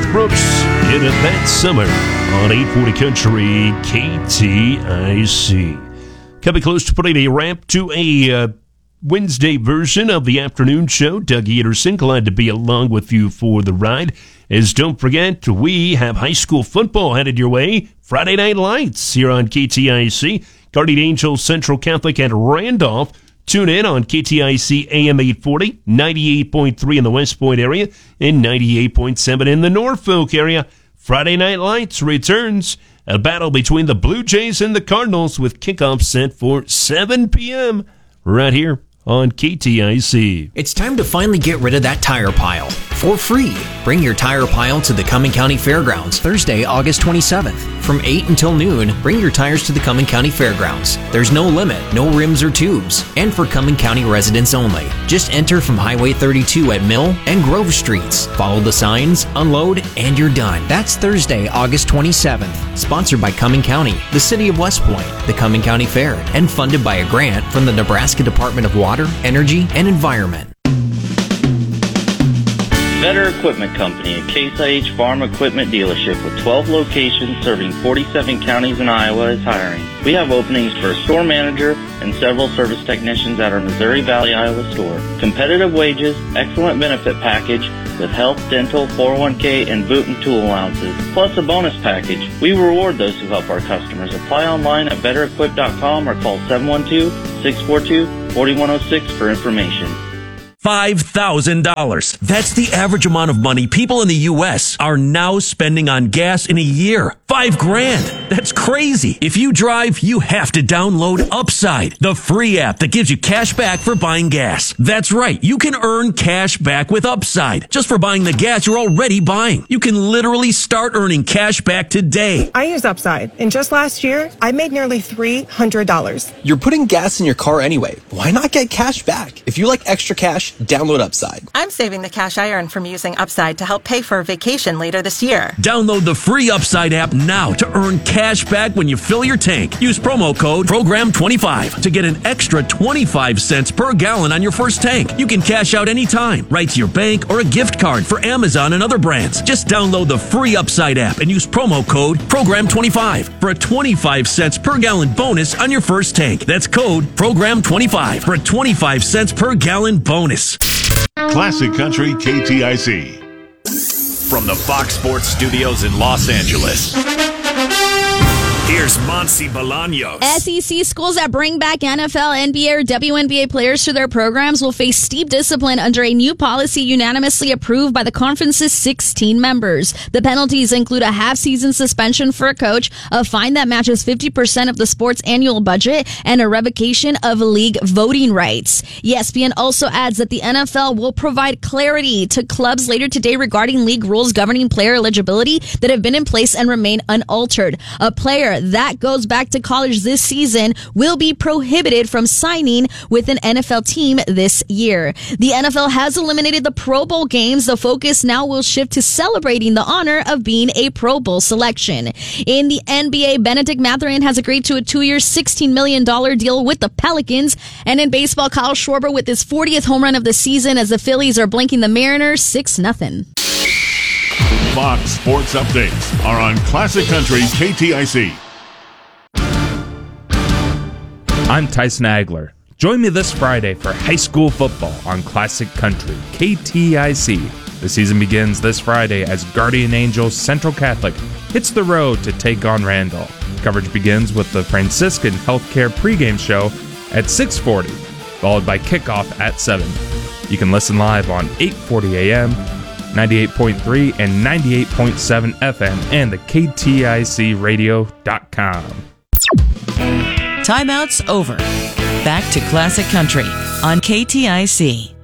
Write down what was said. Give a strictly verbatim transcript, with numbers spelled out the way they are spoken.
Brooks in a That Summer on eight forty Country K T I C. Coming close to putting a wrap to a uh, Wednesday version of the afternoon show. Doug Anderson, glad to be along with you for the ride. As don't forget, we have high school football headed your way. Friday Night Lights here on K T I C. Guardian Angels Central Catholic at Randolph. Tune in on K T I C A M eight forty, ninety-eight point three in the West Point area, and ninety-eight point seven in the Norfolk area. Friday Night Lights returns. A battle between the Blue Jays and the Cardinals with kickoff set for seven p.m. right here on K T I C. It's time to finally get rid of that tire pile for free. Bring your tire pile to the Cumming County Fairgrounds Thursday, August twenty-seventh. From eight until noon, bring your tires to the Cumming County Fairgrounds. There's no limit, no rims or tubes, and for Cumming County residents only. Just enter from Highway thirty-two at Mill and Grove Streets. Follow the signs, unload, and you're done. That's Thursday, August twenty-seventh. Sponsored by Cumming County, the City of West Point, the Cumming County Fair, and funded by a grant from the Nebraska Department of Water, Energy, and Environment. Vetter Equipment Company, a Case I H Farm equipment dealership with twelve locations serving forty-seven counties in Iowa, is hiring. We have openings for a store manager and several service technicians at our Missouri Valley, Iowa store. Competitive wages, excellent benefit package with health, dental, four oh one k, and boot and tool allowances, plus a bonus package. We reward those who help our customers. Apply online at vetter equip dot com or call seven one two, six four two, four one zero six for information. five thousand dollars. That's the average amount of money people in the U S are now spending on gas in a year. Five grand. That's crazy. If you drive, you have to download Upside, the free app that gives you cash back for buying gas. That's right. You can earn cash back with Upside just for buying the gas you're already buying. You can literally start earning cash back today. I use Upside, and just last year, I made nearly three hundred dollars. You're putting gas in your car anyway. Why not get cash back? If you like extra cash, download Upside. I'm saving the cash I earn from using Upside to help pay for a vacation later this year. Download the free Upside app now to earn cash back when you fill your tank. Use promo code program twenty-five to get an extra twenty-five cents per gallon on your first tank. You can cash out anytime, right to your bank or a gift card for Amazon and other brands. Just download the free Upside app and use promo code program twenty-five for a twenty-five cents per gallon bonus on your first tank. That's code program twenty-five for a twenty-five cents per gallon bonus. Classic Country K T I C. From the Fox Sports Studios in Los Angeles, here's Monsi Bolaños. S E C schools that bring back N F L, N B A, or W N B A players to their programs will face steep discipline under a new policy unanimously approved by the conference's sixteen members. The penalties include a half-season suspension for a coach, a fine that matches fifty percent of the sport's annual budget, and a revocation of league voting rights. E S P N also adds that the N F L will provide clarity to clubs later today regarding league rules governing player eligibility that have been in place and remain unaltered. A player that goes back to college this season will be prohibited from signing with an N F L team this year. The N F L has eliminated the Pro Bowl games. The focus now will shift to celebrating the honor of being a Pro Bowl selection. In the N B A, Benedict Mathurin has agreed to a two-year, sixteen million dollars deal with the Pelicans. And in baseball, Kyle Schwarber with his fortieth home run of the season as the Phillies are blanking the Mariners six nothing. Fox Sports Updates are on Classic Country K T I C. I'm Tyson Agler. Join me this Friday for high school football on Classic Country K T I C. The season begins this Friday as Guardian Angels Central Catholic hits the road to take on Randolph. Coverage begins with the Franciscan Healthcare pregame show at six forty, followed by kickoff at seven. You can listen live on eight forty a.m., ninety-eight point three and ninety-eight point seven F M and the K T I C radio dot com. Timeout's over. Back to Classic Country on K T I C.